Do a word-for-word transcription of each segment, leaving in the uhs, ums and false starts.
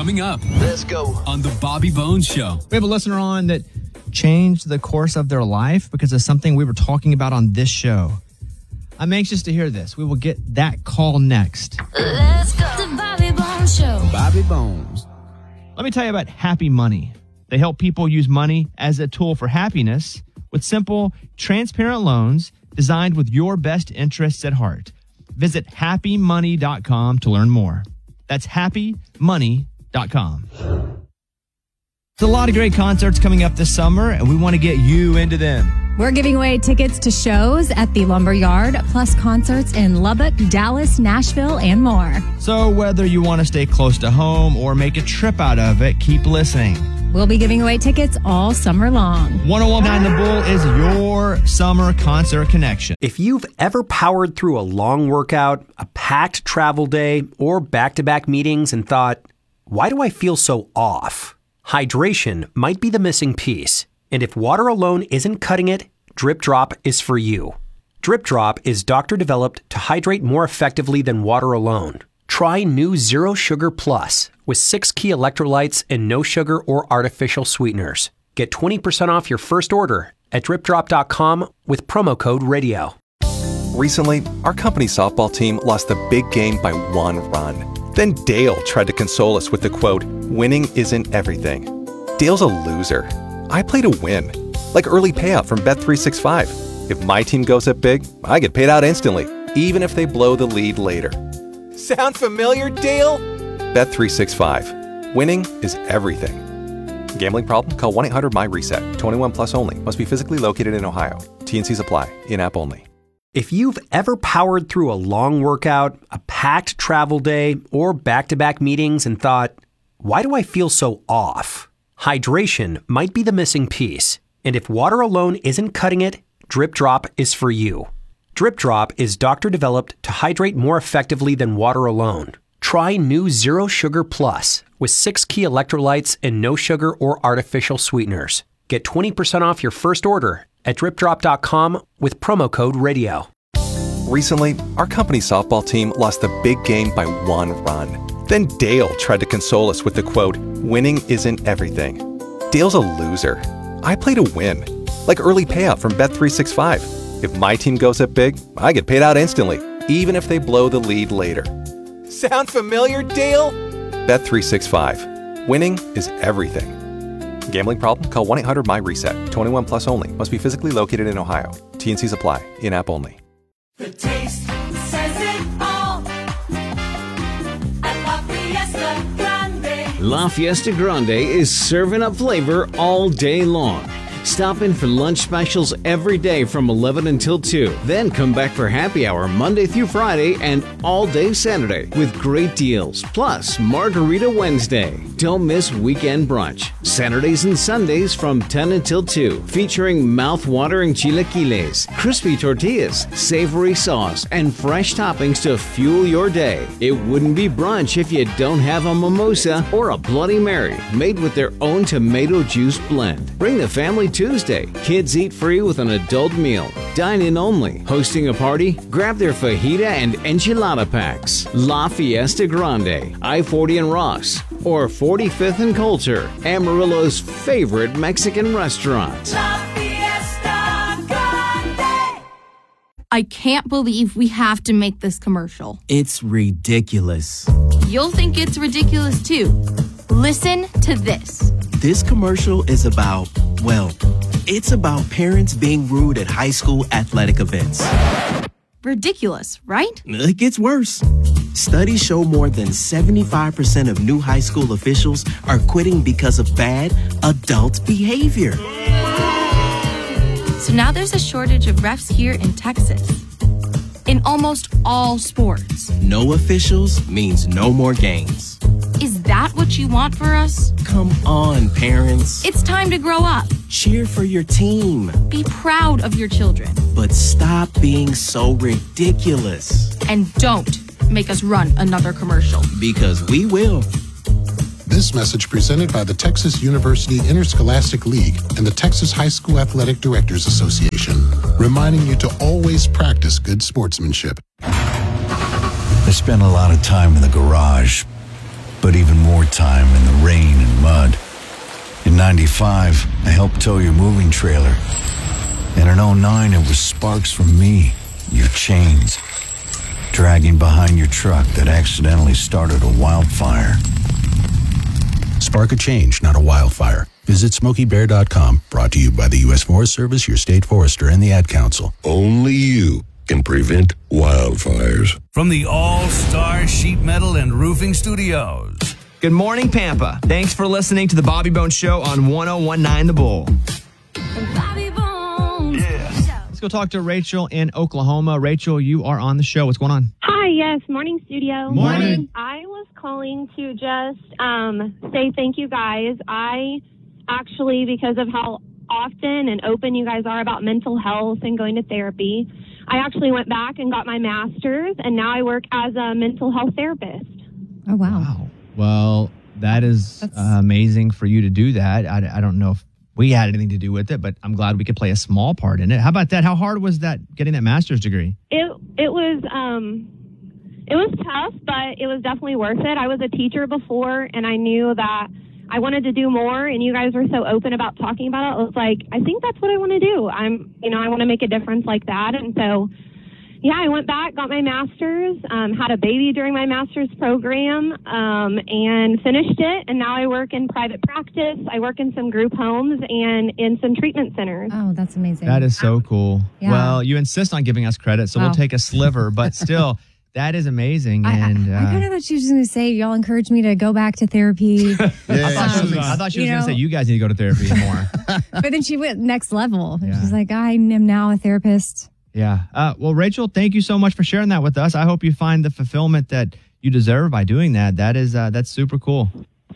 Coming up. Let's go. On the Bobby Bones Show. We have a listener on that changed the course of their life because of something we were talking about on this show. I'm anxious to hear this. We will get that call next. Let's go. The Bobby Bones Show. Bobby Bones. Let me tell you about Happy Money. They help people use money as a tool for happiness with simple, transparent loans designed with your best interests at heart. Visit happy money dot com to learn more. That's happy money dot com. There's a lot of great concerts coming up this summer, and we want to get you into them. We're giving away tickets to shows at the Lumberyard, plus concerts in Lubbock, Dallas, Nashville, and more. So whether you want to stay close to home or make a trip out of it, keep listening. We'll be giving away tickets all summer long. one oh one point nine The Bull is your summer concert connection. If you've ever powered through a long workout, a packed travel day, or back-to-back meetings and thought, why do I feel so off? Hydration might be the missing piece. And if water alone isn't cutting it, Drip Drop is for you. Drip Drop is doctor-developed to hydrate more effectively than water alone. Try new Zero Sugar Plus with six key electrolytes and no sugar or artificial sweeteners. Get twenty percent off your first order at drip drop dot com with promo code radio. Recently, our company softball team lost the big game by one run. Then Dale tried to console us with the quote, "Winning isn't everything." Dale's a loser. I play to win, like early payout from Bet three sixty-five. If my team goes up big, I get paid out instantly, even if they blow the lead later. Sound familiar, Dale? Bet three sixty-five. Winning is everything. Gambling problem? Call one eight hundred my reset. twenty-one plus only. Must be physically located in Ohio. T N Cs apply. In-app only. If you've ever powered through a long workout, a packed travel day, or back-to-back meetings and thought, why do I feel so off? Hydration might be the missing piece. And if water alone isn't cutting it, Drip Drop is for you. Drip Drop is doctor-developed to hydrate more effectively than water alone. Try new Zero Sugar Plus with six key electrolytes and no sugar or artificial sweeteners. Get twenty percent off your first order at drip drop dot com with promo code radio. Recently, our company softball team lost the big game by one run. Then Dale tried to console us with the quote, "Winning isn't everything." Dale's a loser. I play to win, like early payout from Bet three sixty-five. If my team goes up big, I get paid out instantly, even if they blow the lead later. Sound familiar, Dale? Bet three sixty-five. Winning is everything. Gambling problem? Call one eight hundred my reset. twenty-one plus only. Must be physically located in Ohio. T N Cs apply. In-app only. The taste says it all at La Fiesta Grande. La Fiesta Grande is serving up flavor all day long. Stop in for lunch specials every day from eleven until two. Then come back for happy hour Monday through Friday and all day Saturday with great deals. Plus, Margarita Wednesday. Don't miss weekend brunch. Saturdays and Sundays from ten until two. Featuring mouth-watering chilaquiles, crispy tortillas, savory sauce, and fresh toppings to fuel your day. It wouldn't be brunch if you don't have a mimosa or a Bloody Mary made with their own tomato juice blend. Bring the family Tuesday. Kids eat free with an adult meal. Dine in only. Hosting a party? Grab their fajita and enchilada packs. La Fiesta Grande, I forty and Ross, or forty-fifth and Coulter, Amarillo's favorite Mexican restaurant. La Fiesta Grande. I can't believe we have to make this commercial. It's ridiculous. You'll think it's ridiculous too. Listen to this. This commercial is about, well, it's about parents being rude at high school athletic events. Ridiculous, right? It gets worse. Studies show more than seventy-five percent of new high school officials are quitting because of bad adult behavior. So now there's a shortage of refs here in Texas. In almost all sports. No officials means no more games. Is that what you want for us? Come on, parents. It's time to grow up. Cheer for your team. Be proud of your children. But stop being so ridiculous. And don't make us run another commercial. Because we will. This message presented by the Texas University Interscholastic League and the Texas High School Athletic Directors Association, reminding you to always practice good sportsmanship. I spent a lot of time in the garage, but even more time in the rain and mud. In ninety-five, I helped tow your moving trailer. And in oh nine, it was sparks from me, your chains, dragging behind your truck that accidentally started a wildfire. Spark a change, not a wildfire. Visit Smokey Bear dot com. Brought to you by the U S Forest Service, your state forester, and the Ad Council. Only you can prevent wildfires. From the All-Star Sheet Metal and Roofing Studios. Good morning, Pampa. Thanks for listening to the Bobby Bones Show on one oh one point nine The Bull. Bobby Bones. Yeah. Let's go talk to Rachel in Oklahoma. Rachel, you are on the show. What's going on? Hi, yes, morning studio. Morning. I was calling to just um, say thank you guys. I actually, because of how often and open you guys are about mental health and going to therapy, I actually went back and got my master's, and now I work as a mental health therapist. Oh, wow. Wow. Well, that is uh, amazing for you to do that. I, I don't know if we had anything to do with it, but I'm glad we could play a small part in it. How about that? How hard was that getting that master's degree? It it was um it was tough, but it was definitely worth it. I was a teacher before, and I knew that I wanted to do more, and you guys were so open about talking about it. I was like, I think that's what I want to do. I'm, you know, I want to make a difference like that. And so, yeah, I went back, got my master's, um, had a baby during my master's program, um, and finished it. And now I work in private practice. I work in some group homes and in some treatment centers. Oh, that's amazing. That is so cool. Yeah. Well, you insist on giving us credit, so Wow. we'll take a sliver, but still, that is amazing. And I, I uh, kind of thought she was going to say, y'all encouraged me to go back to therapy. I thought she was, I thought she was You going to know- say, you guys need to go to therapy more. But then she went next level. She's like, I am now a therapist. Yeah. Uh, well, Rachel, thank you so much for sharing that with us. I hope you find the fulfillment that you deserve by doing that. That is, uh, that's super cool.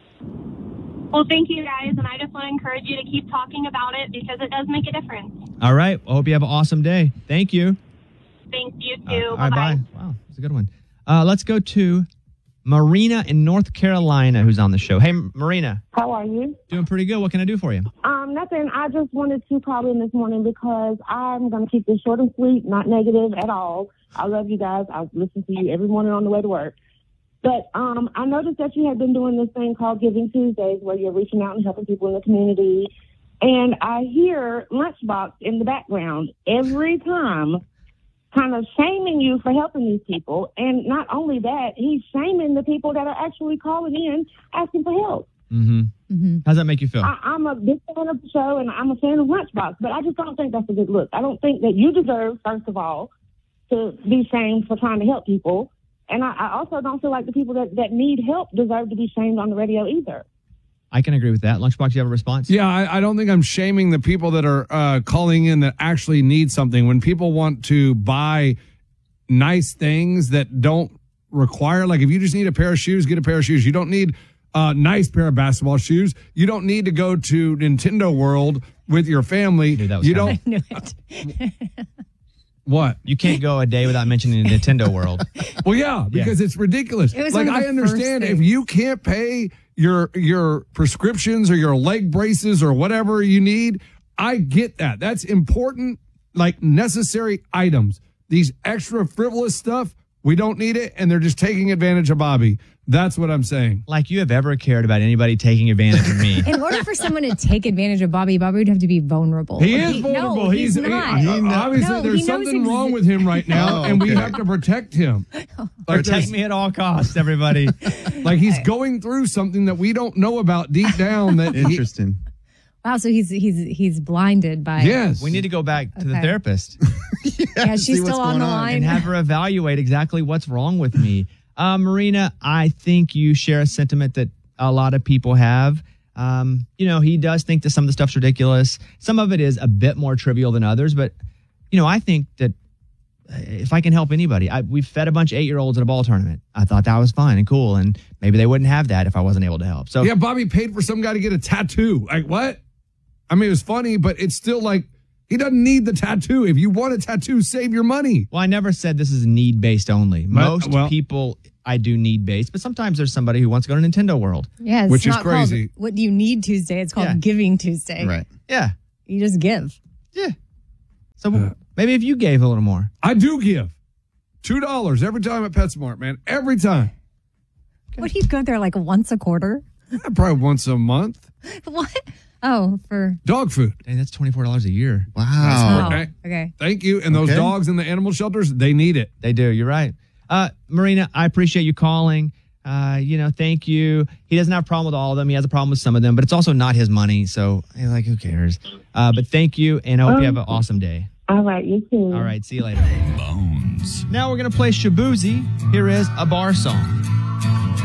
Well, thank you guys, and I just want to encourage you to keep talking about it because it does make a difference. All right. I hope you have an awesome day. Thank you. Thanks, you too. Uh, all right, Bye-bye. bye. Wow, that's a good one. Uh, let's go to Marina in North Carolina, who's on the show. Hey, Marina. How are you? Doing pretty good. What can I do for you? Um, nothing. I just wanted to call in this morning because I'm going to keep this short and sweet, not negative at all. I love you guys. I listen to you every morning on the way to work. But um, I noticed that you had been doing this thing called Giving Tuesdays where you're reaching out and helping people in the community. And I hear Lunchbox in the background every time, kind of shaming you for helping these people. And not only that, he's shaming the people that are actually calling in asking for help. Mm-hmm. Mm-hmm. How's that make you feel? I, I'm a big fan of the show, and I'm a fan of Lunchbox, but I just don't think that's a good look. I don't think that you deserve, first of all, to be shamed for trying to help people. And I, I also don't feel like the people that, that need help deserve to be shamed on the radio either. I can agree with that. Lunchbox, you have a response? Yeah, I, I don't think I'm shaming the people that are uh, calling in that actually need something. When people want to buy nice things that don't require, like if you just need a pair of shoes, get a pair of shoes. You don't need a nice pair of basketball shoes. You don't need to go to Nintendo World with your family. You don't. I knew it. What? You can't go a day without mentioning Nintendo World. Well, yeah, because it's ridiculous. It was like, one of I the understand first if you can't pay your your prescriptions or your leg braces or whatever you need, I get that. That's important, like necessary items. These extra frivolous stuff, we don't need it, and they're just taking advantage of Bobby. That's what I'm saying. Like you have ever cared about anybody taking advantage of me. In order for someone to take advantage of Bobby, Bobby would have to be vulnerable. He is He- vulnerable. No, he's, he- not. he- obviously, No, there's he knows something ex- wrong with him right now, Oh, and we okay. have to protect him. Like Protect there's- me at all costs, everybody. Like he's going through something that we don't know about deep down. That he- Interesting. Wow, so he's he's he's blinded by. yes, We need to go back to the Okay. therapist Yeah, she's still on the line. and have her evaluate exactly what's wrong with me. Uh, Marina, I think you share a sentiment that a lot of people have. Um, you know, he does think that some of the stuff's ridiculous. Some of it is a bit more trivial than others, but you know, I think that if I can help anybody, I, we've fed a bunch of eight-year-olds at a ball tournament. I thought that was fun and cool, and maybe they wouldn't have that if I wasn't able to help. So yeah, Bobby paid for some guy to get a tattoo. Like what? I mean, it was funny, but it's still like he doesn't need the tattoo. If you want a tattoo, save your money. Well, I never said this is need-based only. Most well- people, I do need-based, but sometimes there's somebody who wants to go to Nintendo World. Yeah, it's Which is not crazy. Called, what do you need Tuesday? It's called Yeah. Giving Tuesday. Right. Yeah, You just give. yeah. So maybe if you gave a little more. I do give two dollars every time at PetSmart, man. Every time. What do you go there like once a quarter? Probably once a month. What? Oh, for Dog food. Hey, that's twenty-four dollars a year. Wow. Okay. Okay. Thank you. And those Okay. dogs in the animal shelters, they need it. They do. You're right. Uh, Marina, I appreciate you calling. Uh, you know, thank you. He doesn't have a problem with all of them. He has a problem with some of them, but it's also not his money. So, hey, like, who cares? Uh, but thank you, and I hope you have an awesome day. All right, you too. All right, see you later. Bones. Now we're going to play Shabuzi. Here is a bar song.